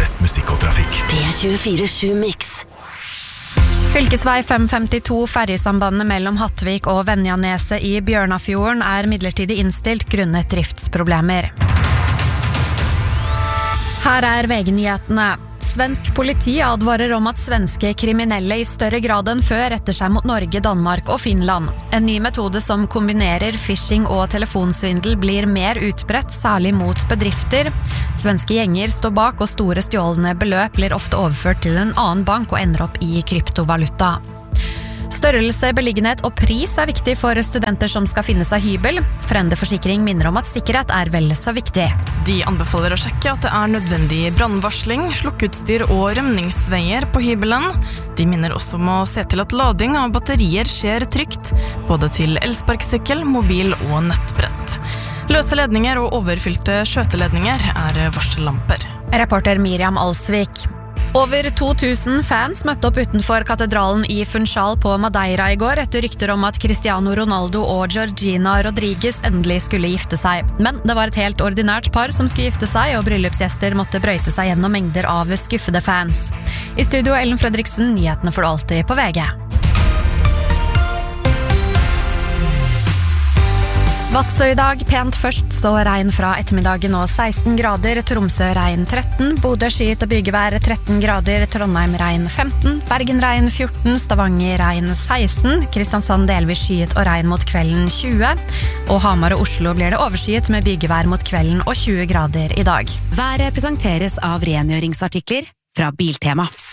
best musikk og trafikk. P24 Mix. Fylkesvei 552 ferjesambandet mellom Hattvik og Venjaneset i Bjørnafjorden midlertidig innstilt grunnet driftsproblemer. Her VG-nyhetene. Svensk politi advarer om at svenske kriminelle i større grad enn før retter seg mot Norge, Danmark og Finland. En ny metode som kombinerer phishing og telefonsvindel blir mer utbredt, særlig mot bedrifter. Svenske gjenger står bak, og store stjålne beløp blir ofte overført til en annen bank og ender opp i kryptovaluta. Størrelse, beliggenhet og pris viktig for studenter som skal finne seg hybel. Frende Forsikring minner om at sikkerhet vel så viktig. De anbefaler å sjekke at det nødvendig brannvarsling, slukkeutstyr og rømningsveier på hybelen. De minner også om å se til at lading av batterier skjer trygt, både til elsparkesykkel, mobil og nettbrett. Løse ledninger og overfylte skjøteledninger varsellamper. Reporter Miriam Alsvik. Over 2000 fans møtte opp utenfor katedralen i Funchal på Madeira i går etter rykter om at Cristiano Ronaldo og Georgina Rodriguez endelig skulle gifte seg. Men det var et helt ordinært par som skulle gifte seg, og bryllupsgjester måtte brøyte seg gjennom mengder av skuffede fans. I studio Ellen Fredriksen, nyhetene får du alltid på VG. Vadsø i dag, pent først, så regn fra ettermiddagen og 16 grader, Tromsø regn 13, Bodø skyet og bygevær 13 grader, Trondheim regn 15, Bergen regn 14, Stavanger regn 16, Kristiansand delvis skyet og regn mot kvelden 20, og Hamar og Oslo blir det overskyet med bygevær mot kvelden og 20 grader i dag. Været presenteres av rengjøringsartikler fra Biltema.